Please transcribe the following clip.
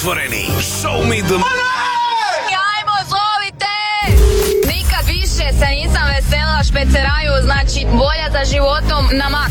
Otvoreni. Show me the Ajmo, zovite! Nikad više se nisam vesela špeceraju, znači volja za životom na maks.